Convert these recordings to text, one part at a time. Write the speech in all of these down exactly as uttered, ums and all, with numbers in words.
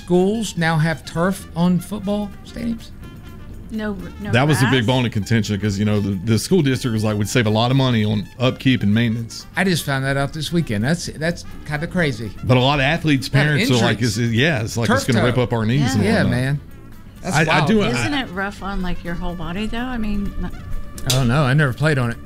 schools now have turf on football stadiums? No, no. That was grass? a big bone of contention because, you know, the, the school district was like, we'd save a lot of money on upkeep and maintenance. I just found that out this weekend. That's that's kind of crazy. But a lot of athletes' parents are like, injuries. it's, yeah, it's like Turf it's going to toe. rip up our knees Yeah. and Yeah, whatnot. man. That's I, I wild. do. Isn't I, it rough on like your whole body though? I mean, I don't know. I never played on it.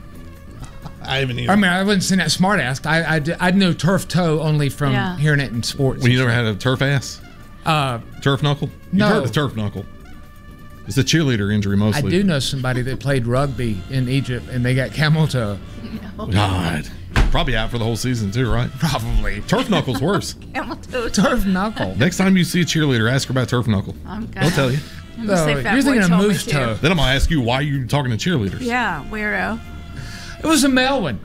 I haven't even. I mean, I wasn't saying that smart ass. I, I, I knew turf toe only from Yeah. hearing it in sports. Well, you never had a turf ass? Uh, Turf knuckle? You've No. heard the turf knuckle. It's a cheerleader injury I mostly. do know somebody that played rugby in Egypt, and they got camel toe. God. Probably out for the whole season, too, right? Probably. Turf knuckle's worse. camel toe. Turf knuckle. Next time you see a cheerleader, ask her about turf knuckle. I'm They'll tell you. I'm gonna say No, Fat you're Boy thinking of told me moose to. toe. Then I'm going to ask you why you're talking to cheerleaders. Yeah, weirdo. It was a male one,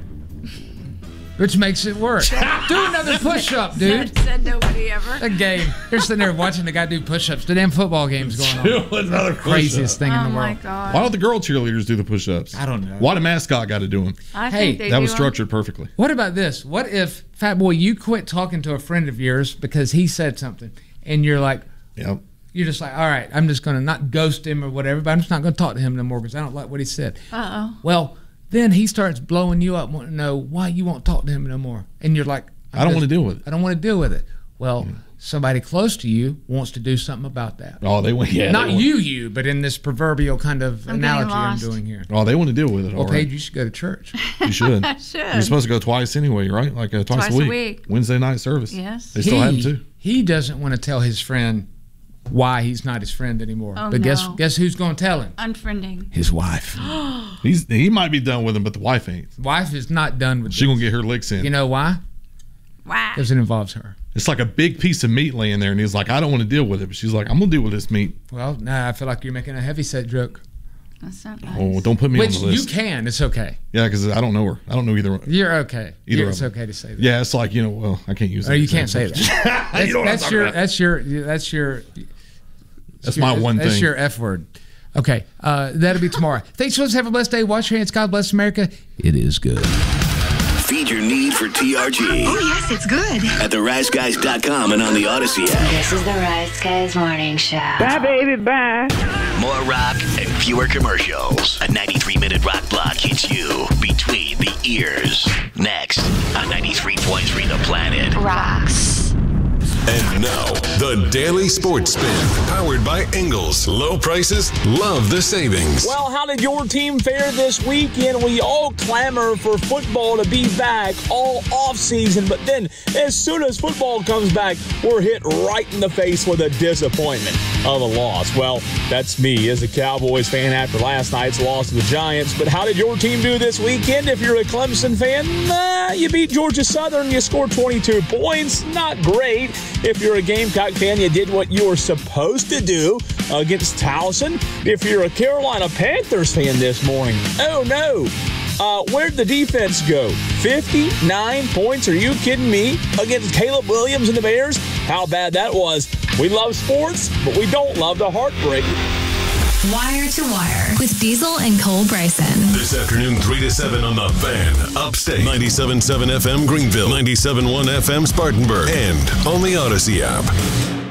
which makes it worse. Do another push-up, dude. Said, said nobody ever. A game. You're sitting there watching the guy do push-ups. The damn football game's going on. Do another Craziest thing in Oh the my world. god. Why don't the girl cheerleaders do the push-ups? I don't know. Why the mascot got to do them? I Hey, think they That do was them. structured perfectly. What about this? What if, Fat Boy, you quit talking to a friend of yours because he said something, and you're like, Yep. you're just like, all right, I'm just going to not ghost him or whatever, but I'm just not going to talk to him no more because I don't like what he said. Uh-oh. Well, then he starts blowing you up, wanting to know why you won't talk to him no more. And you're like, I don't want to deal with it. I don't want to deal with it. Well, somebody close to you wants to do something about that. Oh, they want. Yeah. Not they want, you, you, but in this proverbial kind of I'm getting analogy I'm lost. doing here. Oh, they want to deal with it. Well, all Paige, right. you should go to church. You should. I should. You're supposed to go twice anyway, right? Like uh, twice, Twice a, a week. week. Wednesday night service. Yes. They still have them too. He doesn't want to tell his friend why he's not his friend anymore. Oh, but guess no. guess who's going to tell him? Unfriending. His wife. He's he might be done with him, but the wife ain't. Wife is not done with She this. gonna get her licks in. You know why? Why? Because it involves her. It's like a big piece of meat laying there, and he's like, I don't want to deal with it. But she's like, I'm gonna deal with this meat. Well, nah, I feel like you're making a heavy set joke. That's not nice. Oh, don't put me Which on the list. you can. It's okay. Yeah, because I don't know her. I don't know either. You're okay. Either You're, of it's them. okay to say that. Yeah, it's like, you know, well, I can't use Or that. you can't say example. that. That's, You know what I'm that's talking your, about. that's your. That's your. That's my one That's thing. your F word. Okay, uh, that'll be tomorrow. Thanks, folks. Have a blessed day. Wash your hands. God bless America. It is good. Feed your need for T R G Oh, yes, it's good. at the rise guys dot com and on the Odyssey app. This is the Rise Guys Morning Show. Bye, baby, bye. More rock and fewer commercials. A ninety-three minute rock block hits you between the ears. Next on ninety-three point three The Planet. Rocks. And now, the Daily Sports Spin, powered by Ingles. Low prices, love the savings. Well, how did your team fare this weekend? We all clamor for football to be back all offseason, but then as soon as football comes back, we're hit right in the face with a disappointment of a loss. Well, that's me as a Cowboys fan after last night's loss to the Giants. But how did your team do this weekend? If you're a Clemson fan, nah, you beat Georgia Southern, you scored twenty-two points. Not great. If you're a Gamecock fan, you did what you were supposed to do against Towson. If you're a Carolina Panthers fan this morning, oh no. Uh, where'd the defense go? fifty-nine points? Are you kidding me? Against Caleb Williams and the Bears? How bad that was. We love sports, but we don't love the heartbreak. Wire to Wire with Diesel and Cole Bryson. This afternoon, three to seven on The Fan. Upstate, ninety-seven point seven F M Greenville, ninety-seven point one F M Spartanburg, and on the Odyssey app.